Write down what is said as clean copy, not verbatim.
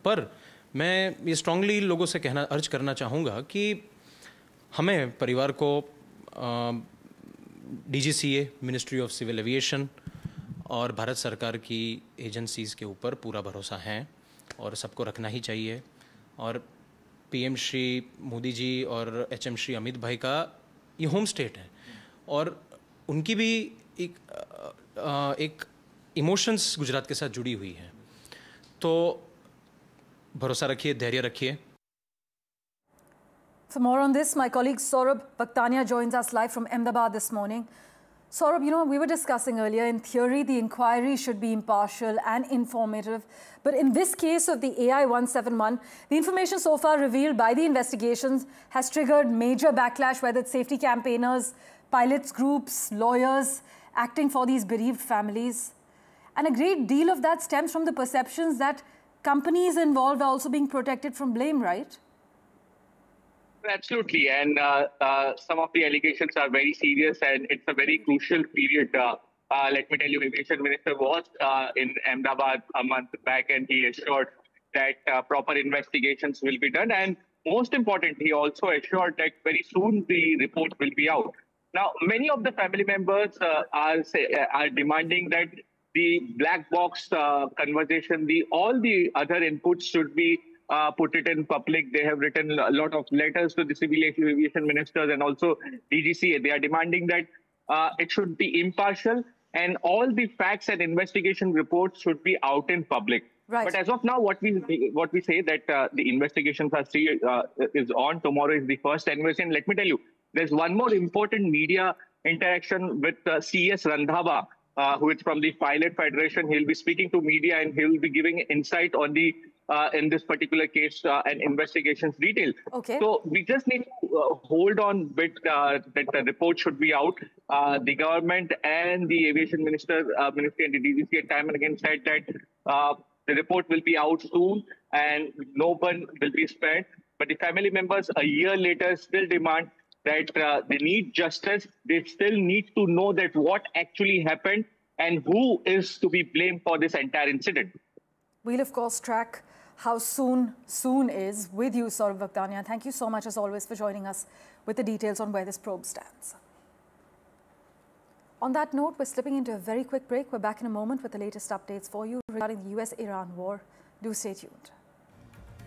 पर मैं ये स्ट्रांगली लोगों से अर्ज करना चाहूँगा कि हमें परिवार को DGCA, ministry of civil aviation और भारत सरकार की एजेंसीज़ के ऊपर पूरा भरोसा है और सबको रखना ही चाहिए। और PM श्री मोदी जी और HM श्री अमित भाई का ये होम स्टेट है और उनकी भी एक इमोशंस गुजरात के साथ जुड़ी हुई है, तो भरोसा रखिए, धैर्य रखिए। For more on this, my colleague Saurabh Bhaktania joins us live from Ahmedabad this morning. Saurabh, you know, we were discussing earlier, in theory, the inquiry should be impartial and informative. But in this case of the AI 171, the information so far revealed by the investigations has triggered major backlash, whether it's safety campaigners, pilots groups, lawyers acting for these bereaved families. And a great deal of that stems from the perceptions that companies involved are also being protected from blame, right? Absolutely, and some of the allegations are very serious, and it's a very crucial period. Let me tell you, Aviation Minister was in Ahmedabad a month back, and he assured that proper investigations will be done. And most important, he also assured that very soon the report will be out. Now, many of the family members are demanding that the black box conversation, all the other inputs should be put it in public. They have written a lot of letters to the civil aviation ministers and also DGCA. They are demanding that it should be impartial and all the facts and investigation reports should be out in public. Right. But as of now, what we say that the investigations is on. Tomorrow is the first anniversary. And let me tell you, there's one more important media interaction with CS Randhava, who is from the Pilot Federation. He'll be speaking to media and he'll be giving insight on the in this particular case and investigations detail. Okay. So we just need to hold on bit that the report should be out. The government and the aviation ministry and the DGCA time and again said that the report will be out soon and no one will be spared. But the family members a year later still demand that they need justice. They still need to know that what actually happened and who is to be blamed for this entire incident. We'll, of course, track how soon is with you, Saurabh Bhaktania. Thank you so much, as always, for joining us with the details on where this probe stands. On that note, we're slipping into a very quick break. We're back in a moment with the latest updates for you regarding the US-Iran war. Do stay tuned.